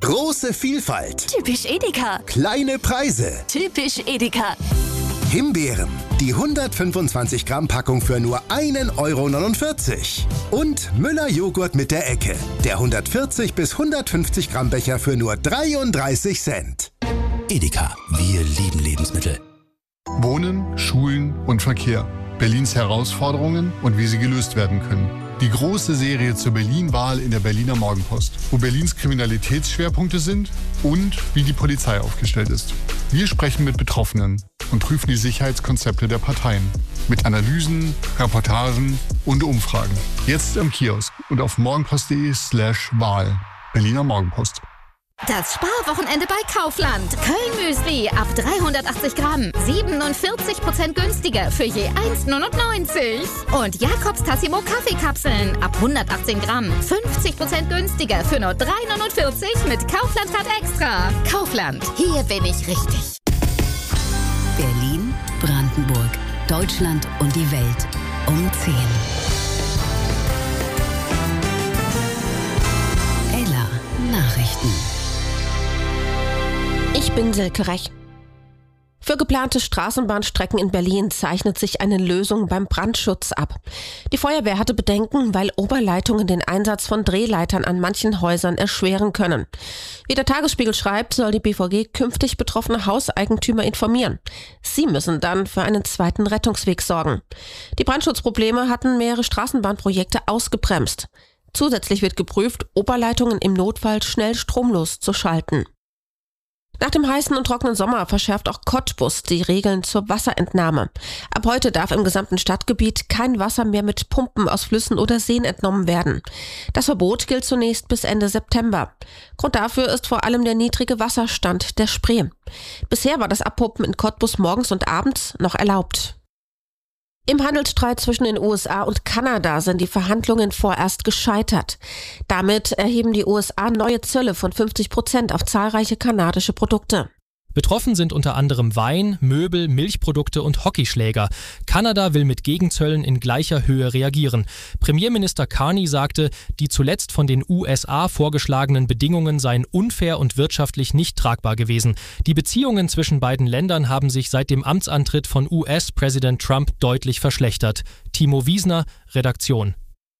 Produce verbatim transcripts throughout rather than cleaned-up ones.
Große Vielfalt. Typisch Edeka. Kleine Preise. Typisch Edeka. Himbeeren. Die hundertfünfundzwanzig Gramm Packung für nur ein Euro neunundvierzig. Und Müller Joghurt mit der Ecke. Der hundertvierzig bis hundertfünfzig Gramm Becher für nur dreiunddreißig Cent. Edeka. Wir lieben Lebensmittel. Wohnen, Schulen und Verkehr. Berlins Herausforderungen und wie sie gelöst werden können. Die große Serie zur Berlin-Wahl in der Berliner Morgenpost, wo Berlins Kriminalitätsschwerpunkte sind und wie die Polizei aufgestellt ist. Wir sprechen mit Betroffenen und prüfen die Sicherheitskonzepte der Parteien. Mit Analysen, Reportagen und Umfragen. Jetzt am Kiosk und auf morgenpost.de slash Wahl. Berliner Morgenpost. Das Sparwochenende bei Kaufland. Köln-Müsli ab dreihundertachtzig Gramm. siebenundvierzig Prozent günstiger für je eins neunundneunzig. Und Jakobs Tassimo Kaffeekapseln ab hundertachtzehn Gramm. fünfzig Prozent günstiger für nur drei neunundvierzig mit Kaufland-Card Extra. Kaufland, hier bin ich richtig. Berlin, Brandenburg, Deutschland und die Welt um zehn. Ella Nachrichten. Ich bin Silke Rech. Für geplante Straßenbahnstrecken in Berlin zeichnet sich eine Lösung beim Brandschutz ab. Die Feuerwehr hatte Bedenken, weil Oberleitungen den Einsatz von Drehleitern an manchen Häusern erschweren können. Wie der Tagesspiegel schreibt, soll die B V G künftig betroffene Hauseigentümer informieren. Sie müssen dann für einen zweiten Rettungsweg sorgen. Die Brandschutzprobleme hatten mehrere Straßenbahnprojekte ausgebremst. Zusätzlich wird geprüft, Oberleitungen im Notfall schnell stromlos zu schalten. Nach dem heißen und trockenen Sommer verschärft auch Cottbus die Regeln zur Wasserentnahme. Ab heute darf im gesamten Stadtgebiet kein Wasser mehr mit Pumpen aus Flüssen oder Seen entnommen werden. Das Verbot gilt zunächst bis Ende September. Grund dafür ist vor allem der niedrige Wasserstand der Spree. Bisher war das Abpumpen in Cottbus morgens und abends noch erlaubt. Im Handelsstreit zwischen den U S A und Kanada sind die Verhandlungen vorerst gescheitert. Damit erheben die U S A neue Zölle von fünfzig Prozent auf zahlreiche kanadische Produkte. Betroffen sind unter anderem Wein, Möbel, Milchprodukte und Hockeyschläger. Kanada will mit Gegenzöllen in gleicher Höhe reagieren. Premierminister Carney sagte, die zuletzt von den U S A vorgeschlagenen Bedingungen seien unfair und wirtschaftlich nicht tragbar gewesen. Die Beziehungen zwischen beiden Ländern haben sich seit dem Amtsantritt von U S-Präsident Trump deutlich verschlechtert. Timo Wiesner, Redaktion.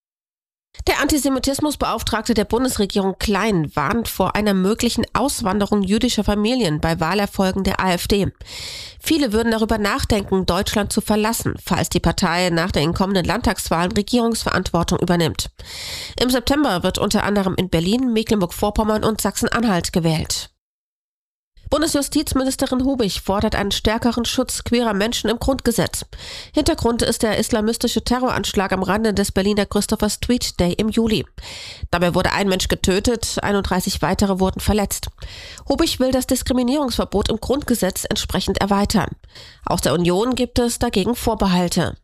Der Antisemitismusbeauftragte der Bundesregierung Klein warnt vor einer möglichen Auswanderung jüdischer Familien bei Wahlerfolgen der AfD. Viele würden darüber nachdenken, Deutschland zu verlassen, falls die Partei nach den kommenden Landtagswahlen Regierungsverantwortung übernimmt. Im September wird unter anderem in Berlin, Mecklenburg-Vorpommern und Sachsen-Anhalt gewählt. Bundesjustizministerin Hubig fordert einen stärkeren Schutz queerer Menschen im Grundgesetz. Hintergrund ist der islamistische Terroranschlag am Rande des Berliner Christopher Street Day im Juli. Dabei wurde ein Mensch getötet, einunddreißig weitere wurden verletzt. Hubig will das Diskriminierungsverbot im Grundgesetz entsprechend erweitern. Aus der Union gibt es dagegen Vorbehalte.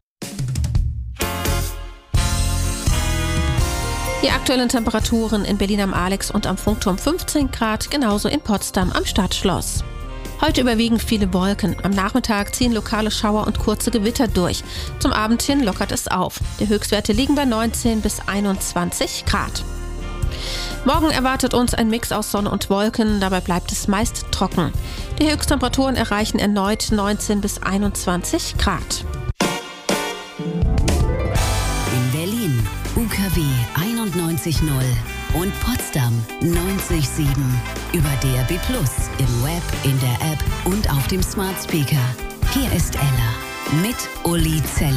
Die aktuellen Temperaturen in Berlin am Alex und am Funkturm fünfzehn Grad, genauso in Potsdam am Stadtschloss. Heute überwiegen viele Wolken. Am Nachmittag ziehen lokale Schauer und kurze Gewitter durch. Zum Abend hin lockert es auf. Die Höchstwerte liegen bei neunzehn bis einundzwanzig Grad. Morgen erwartet uns ein Mix aus Sonne und Wolken, dabei bleibt es meist trocken. Die Höchsttemperaturen erreichen erneut neunzehn bis einundzwanzig Grad. In Berlin U K W einundneunzig Komma null und Potsdam neunzig Komma sieben. Über D A B plus, im Web, in der App und auf dem Smart Speaker. Hier ist Ella mit Uli Zeller.